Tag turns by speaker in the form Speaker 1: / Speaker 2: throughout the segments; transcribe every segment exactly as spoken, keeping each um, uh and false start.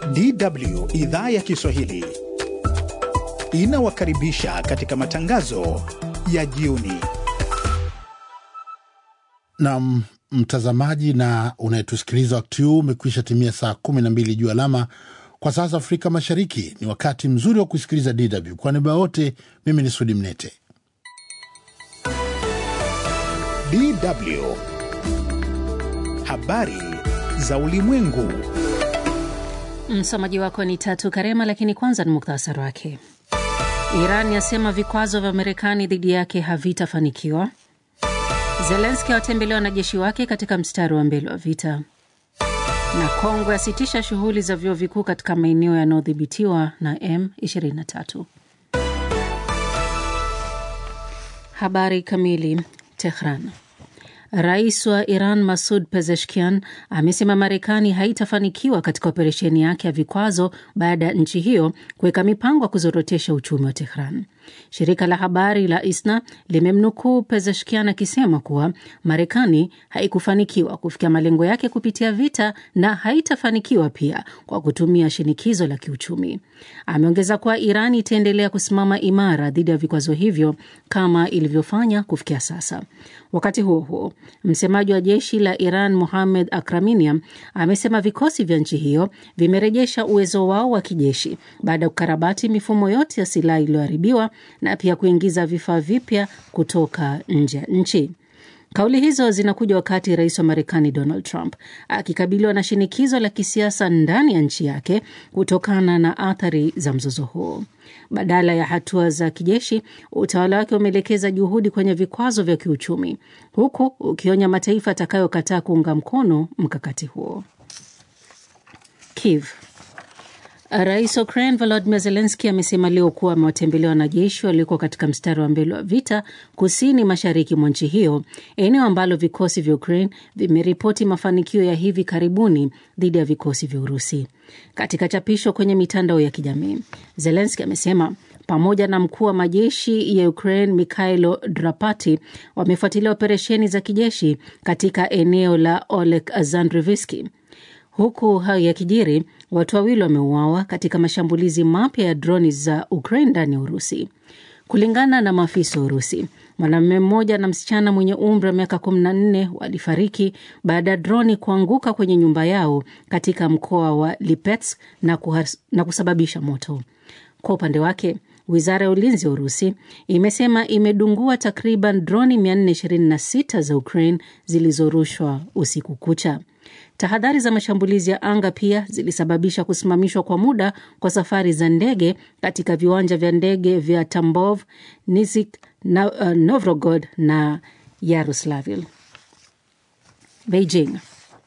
Speaker 1: D W idhaa ya Kiswahili inawakaribisha katika matangazo ya jioni.
Speaker 2: Na mtazamaji na unayetusikiliza wakati huu, umekwisha timia saa kumi na mbili juu alama kwa sasa Afrika Mashariki. Ni wakati mzuri wa kusikiliza D W. Kwa niaba wote, mimi ni Sudi Mnete.
Speaker 1: D W habari za ulimwengu.
Speaker 3: Msomaji wako ni Tatu Karema, lakini kwanza ni mukhtasari wake. Iran yasema vikwazo vya Marekani dhidi yake havitafanikiwa. Zelensky watembelea wanajeshi wake katika mstari wa mbele wa vita. Na Kongo yasitisha shughuli za vyuo vikuu katika maeneo yanayodhibitiwa na M ishirini na tatu. Habari kamili. Tehran. Rais wa Iran Masoud Pezeshkian amesema Marekani haitafanikiwa katika operesheni yake ya vikwazo baada ya nchi hiyo kuweka mipango ya kuzorotesha uchumi wa Tehran. Shirika la habari la I S N A limemnukuu Pezeshkian akisema kuwa Marekani haikufanikiwa kufikia malengo yake kupitia vita na haitafanikiwa pia kwa kutumia shinikizo la kiuchumi. Ameongeza kuwa Iran itaendelea kusimama imara dhidi ya vikwazo hivyo kama ilivyofanya kufikia sasa. Wakati huo huo, msemaji wa jeshi la Iran Mohamed Akraminian amesema vikosi vya nchi hiyo vimerejesha uwezo wao wa kijeshi baada ya kukarabati mifumo yote ya silaha iliyoharibiwa na pia kuingiza vifaa vipya kutoka nje ya nchi. Kauli hizo zinakuja wakati rais wa Marekani Donald Trump akikabiliwa na shinikizo la kisiasa ndani ya nchi yake kutokana na athari za mzozo huo. Badala ya hatua za kijeshi, utawala wake umeelekeza juhudi kwenye vikwazo vya kiuchumi, huku ukionya mataifa atakayokataa kuunga mkono mkakati huo. Kiev. Rais wa Ukraine Volodymyr Zelensky amesema leo kuwa amewatembelea wanajeshi waliokuwa katika mstari wa mbele wa vita kusini mashariki mwa nchi hiyo, eneo ambalo vikosi vya Ukraine vimeripoti mafanikio ya hivi karibuni dhidi ya vikosi vya Urusi. Katika chapisho kwenye mitandao ya kijamii, Zelensky amesema pamoja na mkuu wa majeshi ya Ukraine Mikhailo Drapati wamefuatilia operesheni za kijeshi katika eneo la Olek-Zandrivsky. Huku hayo yakijiri, watu wawili wameuawa katika mashambulizi mapya ya droni za Ukraine ndani ya Urusi. Kulingana na maafisa wa Urusi, mwanamume mmoja na msichana mwenye umri wa miaka kumi na nne walifariki baada ya droni kuanguka kwenye nyumba yao katika mkoa wa Lipetsk na, na kusababisha moto. Kwa upande wake, Wizara ya Ulinzi ya Urusi imesema imedungua takriban droni mia nne ishirini na sita za Ukraine zilizorushwa usiku kucha. Tahadhari za mashambulizi ya anga pia zilisababisha kusimamishwa kwa muda kwa safari za ndege katika viwanja vya ndege vya Tambov, Nizik, na, uh, Novgorod na Yaroslavl. Beijing.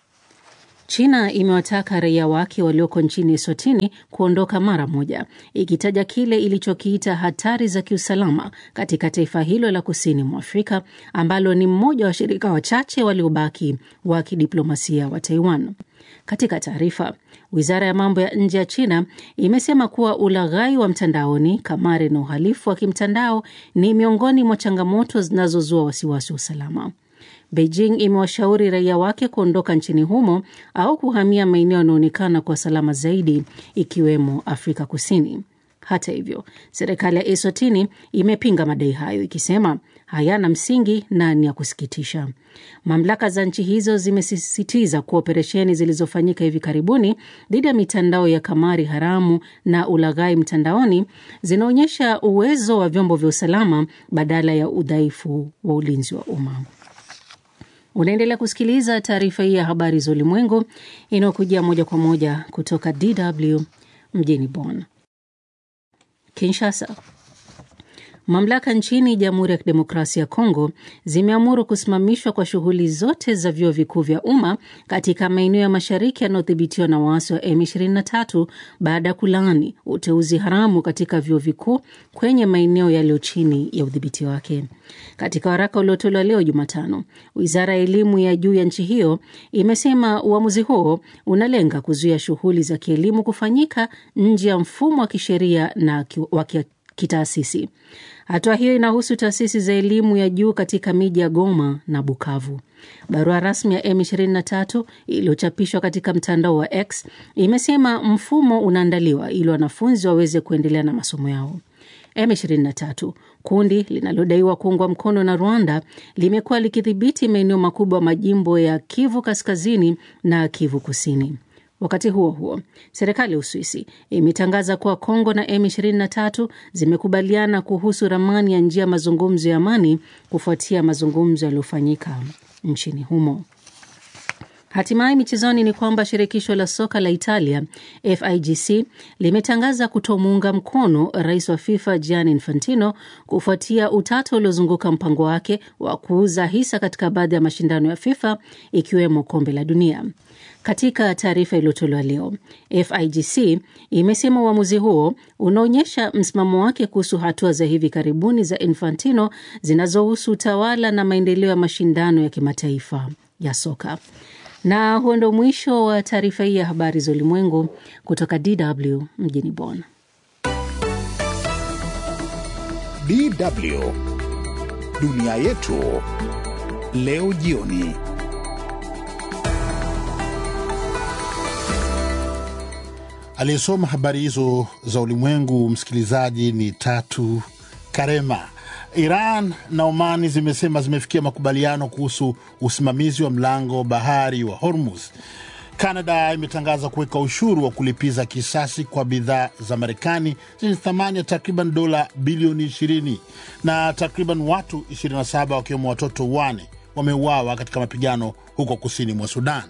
Speaker 3: China imewataka raia wake walioko nchini Eswatini kuondoka mara moja, ikitaja kile ilichokiita hatari za kiusalama katika taifa hilo la kusini mwa Afrika ambalo ni mmoja wa washirika wachache waliobaki wa kidiplomasia wa Taiwan. Katika taarifa, Wizara ya mambo ya nje ya China imesema kuwa ulaghai wa mtandaoni, kamari na uhalifu wa kimtandao ni miongoni mwa changamoto zinazozua wasiwasi wa usalama. Beijing imewashauri raia wake kuondoka nchini humo au kuhamia maeneo yanayoonekana kwa salama zaidi, ikiwemo Afrika Kusini. Hata hivyo, serikali ya Eswatini imepinga madai hayo, ikisema hayana msingi na ni ya kusikitisha. Mamlaka za nchi hizo zimesisitiza kuwa operesheni zilizofanyika hivi karibuni dhidi ya mitandao ya kamari haramu na ulaghai mtandaoni zinaonyesha uwezo wa vyombo vya usalama badala ya udhaifu wa ulinzi wa umma. Unaendelea kusikiliza taarifa hii ya habari za ulimwengu inayokujia moja kwa moja kutoka D W mjini Bonn. Kinshasa. Mamlaka nchini Jamhuri ya Kidemokrasia ya Kongo zimeamuru kusimamishwa kwa shughuli zote za vyuo vikuu vya umma katika maeneo ya mashariki yanayodhibitiwa na waasi wa M ishirini na tatu baada ya kulaani uteuzi haramu katika vyuo vikuu kwenye maeneo yaliyo chini ya udhibiti wake. Katika waraka uliotolewa leo Jumatano, Wizara ya Elimu ya juu ya nchi hiyo imesema uamuzi huo unalenga kuzuia shughuli za kielimu kufanyika nje ya mfumo wa kisheria na wa kitaasisi. Hatua hiyo inahusu taasisi za elimu ya juu katika miji ya Goma na Bukavu. Barua rasmi ya M ishirini na tatu iliyochapishwa katika mtandao wa X imesema mfumo unaandaliwa ili wanafunzi waweze kuendelea na masomo yao. M ishirini na tatu, kundi linalodaiwa kuungwa mkono na Rwanda, limekuwa likidhibiti maeneo makubwa majimbo ya Kivu Kaskazini na Kivu Kusini. Wakati huo huo, serikali ya Uswisi imetangaza kuwa Kongo na M ishirini na tatu zimekubaliana kuhusu ramani ya njia mazungumzo ya amani kufuatia mazungumzo yaliyofanyika nchini humo. Hatimaye michezoni ni kwamba shirikisho la soka la Italia F I G C limetangaza kutomuunga mkono rais wa FIFA Gianni Infantino kufuatia utata uliozunguka mpango wake wa kuuza hisa katika baadhi ya mashindano ya FIFA ikiwemo kombe la dunia. Katika taarifa iliyotolewa leo, F I G C imesema uamuzi huo unaonyesha msimamo wake kuhusu hatua za hivi karibuni za Infantino zinazohusu utawala na maendeleo ya mashindano ya kimataifa ya soka. Na huo ndio mwisho wa taarifa hii ya habari za ulimwengu kutoka D W mjini Bonn.
Speaker 1: D W Dunia Yetu leo jioni.
Speaker 2: Aliyesoma habari hizo za ulimwengu, msikilizaji, ni Tatu Karema. Iran na Oman zimesema zimefikia makubaliano kuhusu usimamizi wa mlango bahari wa Hormuz. Canada imetangaza kuweka ushuru wa kulipiza kisasi kwa bidhaa za Marekani zenye thamani ya takriban dola bilioni ishirini, na takriban watu ishirini na saba wakiwemo watoto wane wameuawa katika mapigano huko kusini mwa Sudan.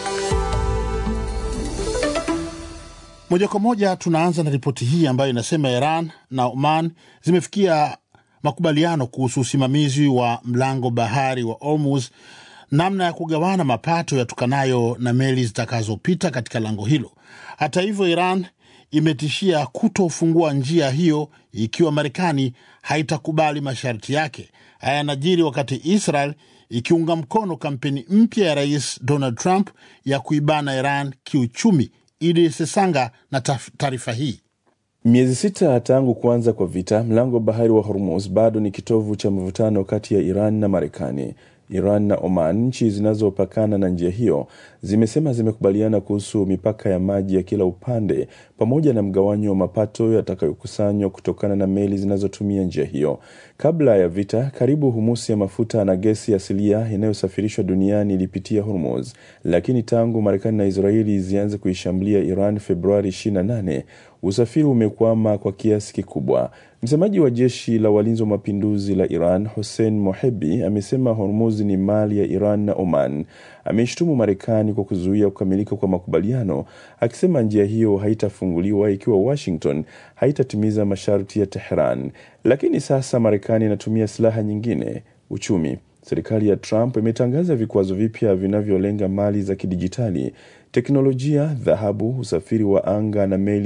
Speaker 2: Moja kwa moja tunaanza na ripoti hii ambayo inasema Iran na Oman zimefikia makubaliano kuhusu usimamizi wa mlango bahari wa Hormuz, namna ya kugawana mapato yatokanayo na meli zitakazopita katika lango hilo. Hata hivyo, Iran imetishia kutofungua njia hiyo ikiwa Marekani haitakubali masharti yake. Haya yanajiri wakati Israel ikiunga mkono kampeni mpya ya Rais Donald Trump ya kuibana Iran kiuchumi. Idi Sesanga na taarifa hii.
Speaker 4: Miezi sita tangu kuanza kwa vita, mlango bahari wa Hormuz bado ni kitovu cha mvutano kati ya Iran na Marekani. Iran na Oman, nchi zinazopakana na njia hiyo, zimesema zimekubaliana kuhusu mipaka ya maji ya kila upande pamoja na mgawanyo wa mapato yatakayokusanywa kutokana na meli zinazotumia njia hiyo. Kabla ya vita, karibu humusi ya mafuta na gesi asilia inayosafirishwa duniani ilipitia Hormuz, lakini tangu Marekani na Israeli zianze kuishambulia Iran Februari ishirini na nane, usafiri umekwama kwa kiasi kikubwa. Msemaji wa jeshi la walinzi wa mapinduzi la Iran, Hossein Mohebi, amesema Hormuz ni mali ya Iran na Oman. Ameshtumu Marekani kwa kuzuia kukamilika kwa makubaliano, akisema njia hiyo haitafunguliwa ikiwa Washington haitatimiza masharti ya Tehran. Lakini sasa Marekani inatumia silaha nyingine, uchumi. Serikali ya Trump imetangaza vikwazo vipya vinavyolenga mali za kidijitali, teknolojia, dhahabu, usafiri wa anga na meli